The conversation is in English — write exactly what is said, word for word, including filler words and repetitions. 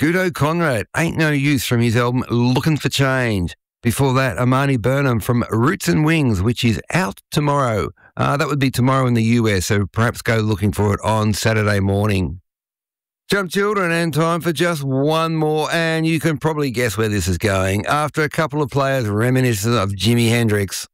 Guido Conrad, Ain't No Use from his album Looking for Change. Before that, Amani Burnham from Roots and Wings, which is out tomorrow. Uh, that would be tomorrow in the U S, so perhaps go looking for it on Saturday morning. Jump Children, and time for just one more, and you can probably guess where this is going. After a couple of players reminiscent of Jimi Hendrix,